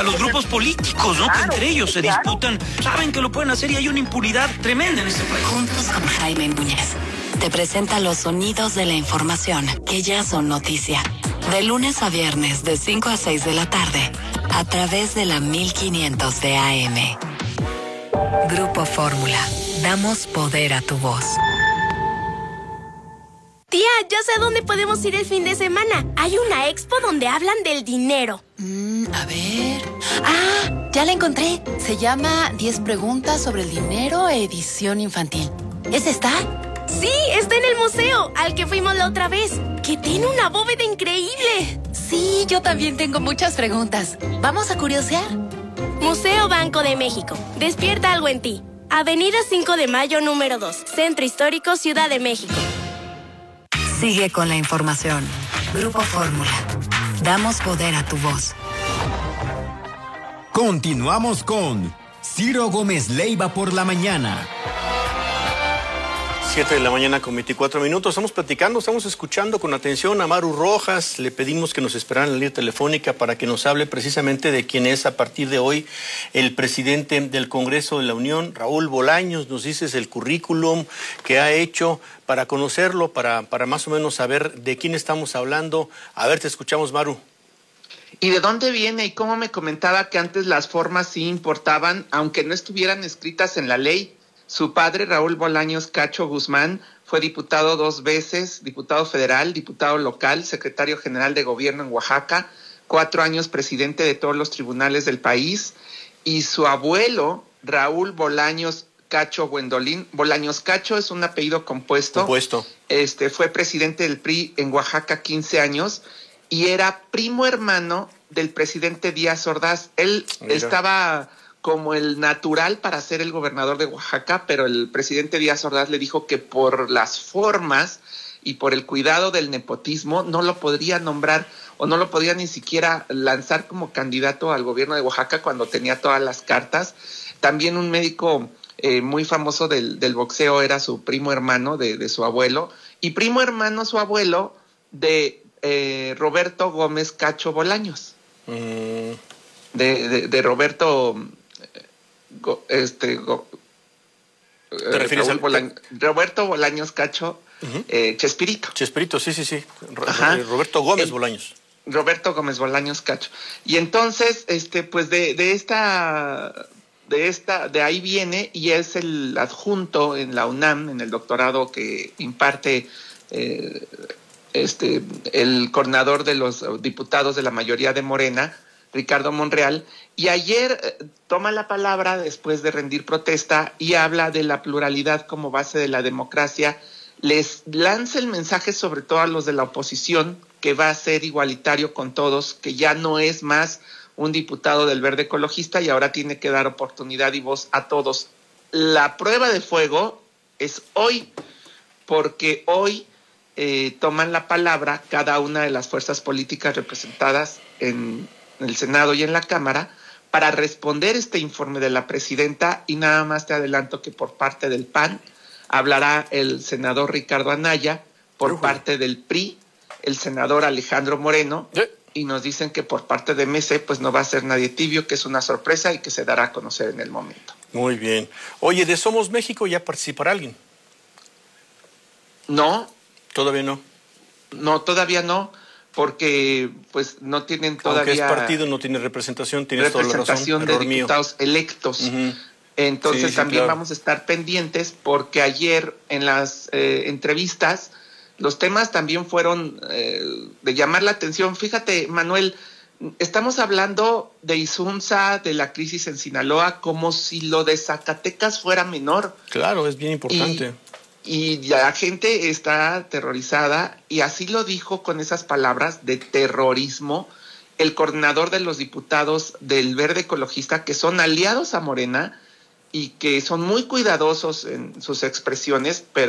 hasta los grupos políticos, ¿no? Claro, que entre ellos se disputan, saben que lo pueden hacer y hay una impunidad tremenda en este país. Juntos con Jaime Núñez, te presenta los sonidos de la información que ya son noticia. De lunes a viernes, de 5 a 6 de la tarde, a través de la 1500 de AM. Grupo Fórmula. Damos poder a tu voz. Tía, ya sé dónde podemos ir el fin de semana. Hay una expo donde hablan del dinero. A ver... ¡Ah! Ya la encontré. Se llama 10 preguntas sobre el dinero, edición infantil. ¿Es esta? Sí, está en el museo, al que fuimos la otra vez, que tiene una bóveda increíble. Sí, yo también tengo muchas preguntas. ¿Vamos a curiosear? Museo Banco de México. Despierta algo en ti. Avenida 5 de Mayo, número 2. Centro Histórico, Ciudad de México. Sigue con la información. Grupo Fórmula. Damos poder a tu voz. Continuamos con Ciro Gómez Leiva por la mañana. 7 de la mañana con 24 minutos. Estamos platicando, estamos escuchando con atención a Maru Rojas. Le pedimos que nos esperaran en la línea telefónica para que nos hable precisamente de quién es a partir de hoy el presidente del Congreso de la Unión, Raúl Bolaños. Nos dices el currículum que ha hecho para conocerlo, para más o menos saber de quién estamos hablando. A ver, te escuchamos, Maru. ¿Y de dónde viene? Y cómo me comentaba que antes las formas sí importaban, aunque no estuvieran escritas en la ley. Su padre, Raúl Bolaños Cacho Guzmán, fue diputado 2 veces, diputado federal, diputado local, secretario general de gobierno en Oaxaca, 4 años presidente de todos los tribunales del país. Y su abuelo, Raúl Bolaños Cacho Gwendolyn, Bolaños Cacho es un apellido compuesto. Fue presidente del PRI en Oaxaca 15 años y era primo hermano del presidente Díaz Ordaz. Él estaba como el natural para ser el gobernador de Oaxaca, pero el presidente Díaz Ordaz le dijo que por las formas y por el cuidado del nepotismo no lo podría nombrar o no lo podría ni siquiera lanzar como candidato al gobierno de Oaxaca cuando tenía todas las cartas. También un médico muy famoso del boxeo era su primo hermano de su abuelo, y primo hermano su abuelo de Roberto Gómez Cacho Bolaños. De Roberto... ¿Te refieres a Roberto Bolaños Cacho? Chespirito. Chespirito, sí. Roberto Gómez Bolaños. Roberto Gómez Bolaños Cacho. Y entonces, pues de ahí viene, y es el adjunto en la UNAM, en el doctorado que imparte el coordinador de los diputados de la mayoría de Morena, Ricardo Monreal, y ayer toma la palabra después de rendir protesta y habla de la pluralidad como base de la democracia. Les lanza el mensaje sobre todo a los de la oposición, que va a ser igualitario con todos, que ya no es más un diputado del Verde Ecologista y ahora tiene que dar oportunidad y voz a todos. La prueba de fuego es hoy, porque hoy toman la palabra cada una de las fuerzas políticas representadas en el Senado y en la Cámara para responder este informe de la presidenta, y nada más te adelanto que por parte del PAN hablará el senador Ricardo Anaya, por parte del PRI el senador Alejandro Moreno, y nos dicen que por parte de MC pues no va a ser nadie tibio, que es una sorpresa y que se dará a conocer en el momento. Muy bien. Oye, ¿de Somos México ya participará alguien? No. ¿Todavía no? No, todavía no, porque pues no tienen todavía... Aunque es partido, no tiene representación, tienes toda la razón. Representación de diputados electos. Entonces también vamos a estar pendientes, porque ayer en las entrevistas los temas también fueron de llamar la atención. Fíjate, Manuel, estamos hablando de Isunza, de la crisis en Sinaloa, como si lo de Zacatecas fuera menor. Claro, es bien importante. Y la gente está aterrorizada, y así lo dijo con esas palabras de terrorismo el coordinador de los diputados del Verde Ecologista, que son aliados a Morena y que son muy cuidadosos en sus expresiones, pero